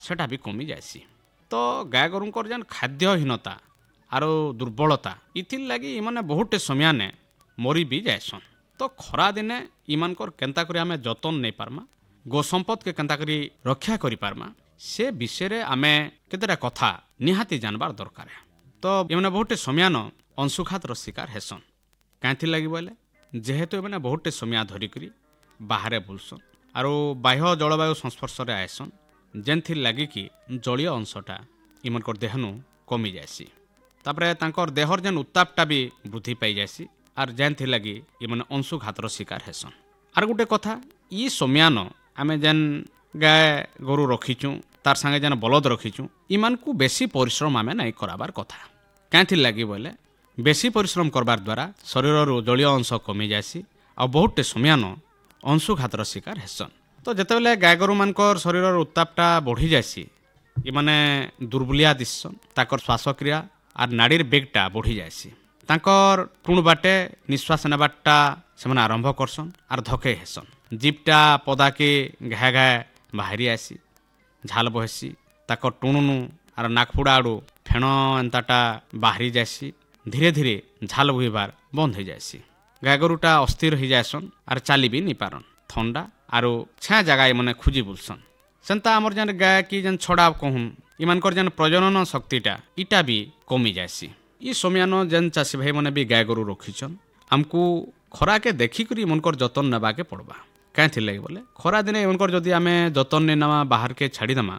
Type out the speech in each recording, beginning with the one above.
सेटा भी कमी जाएसी। तो गाय गोरुंकर जेन खाद्यहीनता आरो दुर्बलता इथिर लगी इमाने बहुत समय ने मरी भी जाएसन। तो खरा दिने इमानकर केंता करी आमे जतन नहीं पारमा, गो संपद के केंता करी रक्षा करि पारमा से विषय आमे केतेटा कथा निहाती जानबार दरकार। तो इमाने बहुत समय न अंशुघातर शिकार हेसन। कांथि लगी बोले जेहेतु इमाने बहुत समय धरिकरी बाहर बुलसन आरो बाह्य जलवायु संस्पर्श रे आएसन, जेनथि लगी कि जलीय अंशटा इमानकर देहनु कमी जाएसी। तापरे तांकर देहर जेन उत्तापटा भी वृद्धि पाई जाएसी आर जेनथि लगी इमाने अंशुघातर शिकार हेसन। आर गोटे कथा ई समयान आमे जेन गाय गोरु रखीचु तार संगे जेन बलद रखीचु इमानकु बेसी परिश्रम आमे नहीं कराबार कथा। कांथि लगी बोले बेसी परिश्रम करबार द्वारा शरीर जलीय अंश कमी जाएसी आ बहुत समयान अंशुघातर शिकार हेसन। तो जेतेबेले गाय गोरु मानकर शरीर उत्तापटा बढ़ी जाएसी इमाने दुर्बलिया दिसन, ताकर श्वासक्रिया आर नाड़ीर बेगटा बढ़ी जाएसी, तांकर टुण बाटे निश्वास नेबाटा सेमाने आरंभ करसन आर धके हेसन, जीपटा पदाके घाए घाए बाहरी आसी, झाल बहेसी, ताकर टुणनु आर नाकफुड़ा आड़ू फेण एंताटा बाहरी जाएसी, धीरे धीरे झाल बहिबार बंद हो जाएसी। गाय गोरुटा अस्थिर हो जाएसन आर चाली भी नहीं पारन, थंडा आरो छा जगह मने खुजी बुलसन। सेंता आमर जेन गाय की जेन छड़ा कहून इमानकर जेन प्रजनन शक्तिटा इटा भी कमी जाएसी। ई समयान जेन चाषी भाई मैंने भी गाय गोरु रखीछन आमको खरा के देखिक मनकर जतन नेबा के पड़वा। कहीं लगे बोले खरा दिने मनकर जदि आमे जतन नहीं नेमा बाहर के छाड़ीदेमा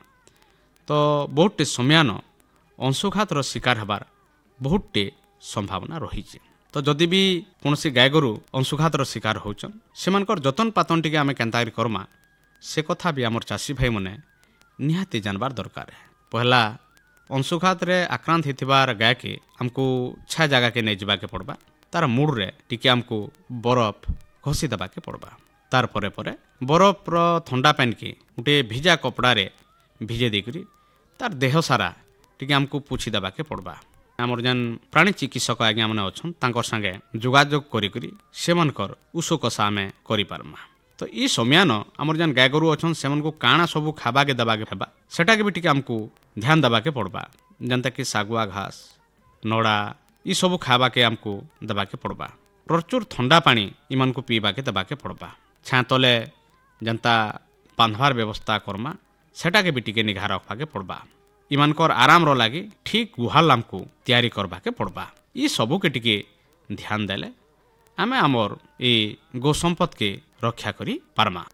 तो बहुत समयान अंशुघातर शिकार हबार बहुत संभावना रही। तो जदि भी कौन गाय गोरु अंशुघातर शिकार होचन सेमानकर जतन पातन टिके आमे केंता करमा से कथा भी आमर चाषी भाई मैंने निहाती जानबार दरकार है। पहला अंशुघात रे आक्रांत होथिबार गाय के आमको छा जगह के नहीं जाके पड़वा, तार मुड़ रे टिके आमको बरफ घसी देवा के पड़वा, तार परे परे बरफ रो ठंडा पानी के गोटे भिजा कपड़ा रे भिजे देकरी तार देह सारा टिके आमको पोछि देवा के पड़वा। आमर जेन प्राणी चिकित्सक आज्ञा मैंने अच्छन तांकर संगे जोगाजोग करी सेमानकर उषोकषा आमे करि पारमा। तो ई समयान आमर जेन गाय गोरु अच्छन सेमन को काଣା सबू खाबा के देवा के हेबा सेटा के भी टिके आमको ध्यान देवा के पड़वा, जनता कि सागुआ घास नड़ा ई सबू खाबा के आमको देवा के पड़वा। प्रचुर ठंडा पानी इमान को पीवा के देवा के पड़वा। छाँ तले जनता बांधवार व्यवस्था करमा सेटा के भी टिके निघा रखा के पड़वा। इमानकर आराम रो लागी ठीक गुहाल आमको तैयारी करवा के पड़वा। ई सबू के टिके ध्यान देले आमे आमर ए गो संपद के रक्षा करी पारमा।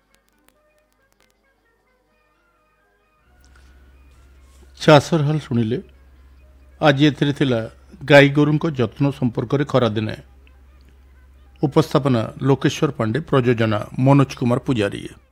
चाषर हाल शुणिले आज एथिरे थिला गाई गोरुंक जत्न संपर्क रे खरा दिने। उपस्थापना लोकेश्वर पांडे, प्रयोजना मनोज कुमार पुजारी।